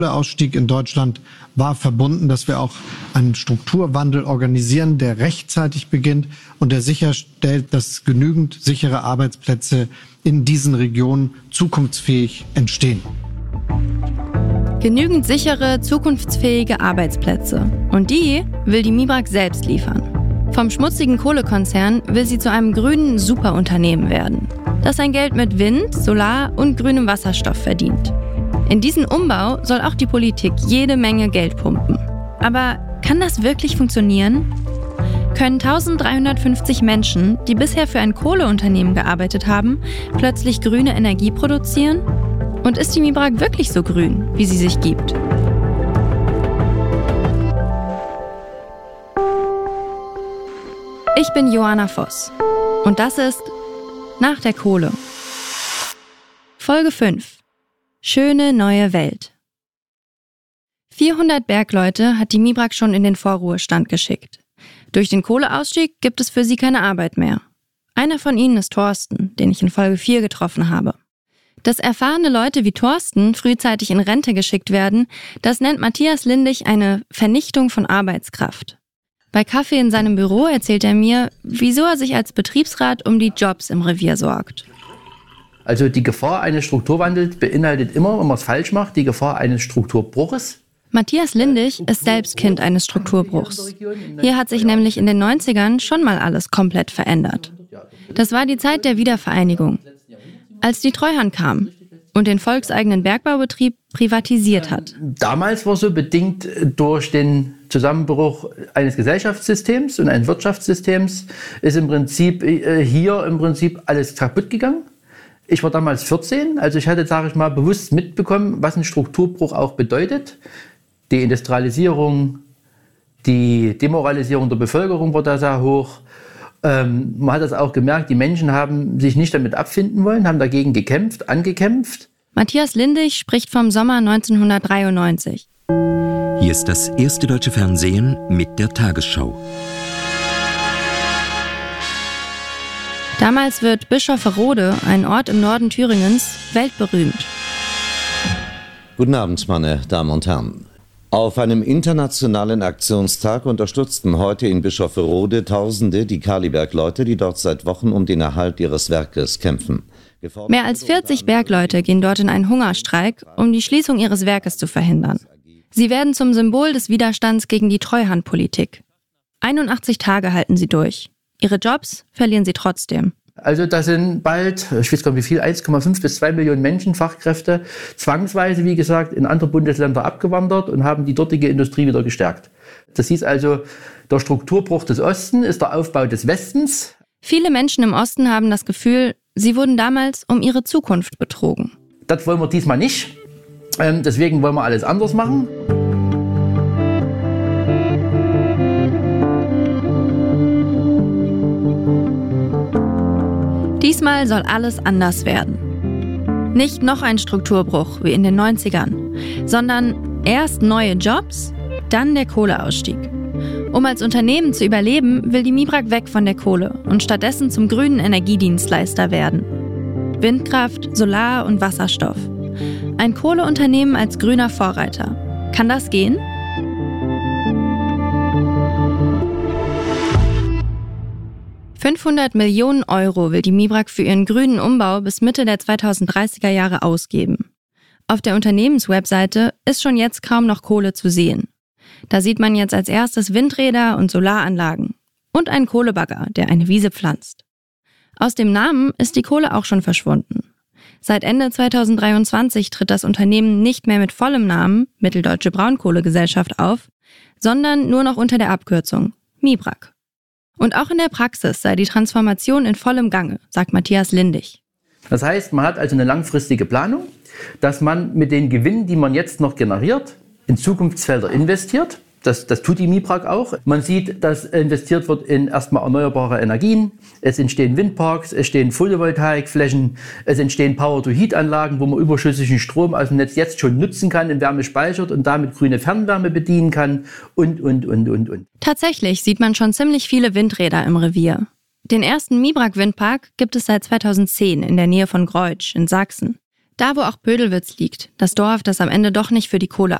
Der Ausstieg in Deutschland war verbunden, dass wir auch einen Strukturwandel organisieren, der rechtzeitig beginnt und der sicherstellt, dass genügend sichere Arbeitsplätze in diesen Regionen zukunftsfähig entstehen. Genügend sichere, zukunftsfähige Arbeitsplätze. Und die will die MIBRAG selbst liefern. Vom schmutzigen Kohlekonzern will sie zu einem grünen Superunternehmen werden, das sein Geld mit Wind, Solar und grünem Wasserstoff verdient. In diesen Umbau soll auch die Politik jede Menge Geld pumpen. Aber kann das wirklich funktionieren? Können 1350 Menschen, die bisher für ein Kohleunternehmen gearbeitet haben, plötzlich grüne Energie produzieren? Und ist die MIBRAG wirklich so grün, wie sie sich gibt? Ich bin Joanna Voss und das ist Nach der Kohle. Folge 5. Schöne neue Welt. 400 Bergleute hat die MIBRAG schon in den Vorruhestand geschickt. Durch den Kohleausstieg gibt es für sie keine Arbeit mehr. Einer von ihnen ist Thorsten, den ich in Folge 4 getroffen habe. Dass erfahrene Leute wie Thorsten frühzeitig in Rente geschickt werden, das nennt Matthias Lindig eine Vernichtung von Arbeitskraft. Bei Kaffee in seinem Büro erzählt er mir, wieso er sich als Betriebsrat um die Jobs im Revier sorgt. Also die Gefahr eines Strukturwandels beinhaltet immer, wenn man es falsch macht, die Gefahr eines Strukturbruches. Matthias Lindig ist selbst Kind eines Strukturbruchs. Hier hat sich nämlich in den 90ern schon mal alles komplett verändert. Das war die Zeit der Wiedervereinigung, als die Treuhand kam und den volkseigenen Bergbaubetrieb privatisiert hat. Damals war so bedingt durch den Zusammenbruch eines Gesellschaftssystems und eines Wirtschaftssystems ist im Prinzip alles kaputt gegangen. Ich war damals 14, also ich hatte, sage ich mal, bewusst mitbekommen, was ein Strukturbruch auch bedeutet. Die Industrialisierung, die Demoralisierung der Bevölkerung war da sehr hoch. Man hat das auch gemerkt, die Menschen haben sich nicht damit abfinden wollen, haben dagegen angekämpft. Matthias Lindig spricht vom Sommer 1993. Hier ist das erste deutsche Fernsehen mit der Tagesschau. Damals wird Bischofferode, ein Ort im Norden Thüringens, weltberühmt. Guten Abend, meine Damen und Herren. Auf einem internationalen Aktionstag unterstützten heute in Bischofferode Tausende die Kalibergleute, die dort seit Wochen um den Erhalt ihres Werkes kämpfen. Mehr als 40 Bergleute gehen dort in einen Hungerstreik, um die Schließung ihres Werkes zu verhindern. Sie werden zum Symbol des Widerstands gegen die Treuhandpolitik. 81 Tage halten sie durch. Ihre Jobs verlieren sie trotzdem. Also da sind bald, ich weiß gar nicht wie viel, 1,5 bis 2 Millionen Menschen, Fachkräfte, zwangsweise, wie gesagt, in andere Bundesländer abgewandert und haben die dortige Industrie wieder gestärkt. Das hieß also, der Strukturbruch des Ostens ist der Aufbau des Westens. Viele Menschen im Osten haben das Gefühl, sie wurden damals um ihre Zukunft betrogen. Das wollen wir diesmal nicht. Deswegen wollen wir alles anders machen. Diesmal soll alles anders werden. Nicht noch ein Strukturbruch wie in den 90ern, sondern erst neue Jobs, dann der Kohleausstieg. Um als Unternehmen zu überleben, will die MIBRAG weg von der Kohle und stattdessen zum grünen Energiedienstleister werden. Windkraft, Solar und Wasserstoff. Ein Kohleunternehmen als grüner Vorreiter. Kann das gehen? €500 Millionen will die MIBRAG für ihren grünen Umbau bis Mitte der 2030er Jahre ausgeben. Auf der Unternehmenswebseite ist schon jetzt kaum noch Kohle zu sehen. Da sieht man jetzt als erstes Windräder und Solaranlagen und einen Kohlebagger, der eine Wiese pflanzt. Aus dem Namen ist die Kohle auch schon verschwunden. Seit Ende 2023 tritt das Unternehmen nicht mehr mit vollem Namen Mitteldeutsche Braunkohlegesellschaft auf, sondern nur noch unter der Abkürzung MIBRAG. Und auch in der Praxis sei die Transformation in vollem Gange, sagt Matthias Lindig. Das heißt, man hat also eine langfristige Planung, dass man mit den Gewinnen, die man jetzt noch generiert, in Zukunftsfelder investiert. Das tut die MIBRAG auch. Man sieht, dass investiert wird in erstmal erneuerbare Energien. Es entstehen Windparks, es entstehen Photovoltaikflächen, es entstehen Power-to-Heat-Anlagen, wo man überschüssigen Strom aus dem Netz jetzt schon nutzen kann, in Wärme speichert und damit grüne Fernwärme bedienen kann und. Tatsächlich sieht man schon ziemlich viele Windräder im Revier. Den ersten MIBRAG-Windpark gibt es seit 2010 in der Nähe von Greutsch in Sachsen. Da, wo auch Bödelwitz liegt, das Dorf, das am Ende doch nicht für die Kohle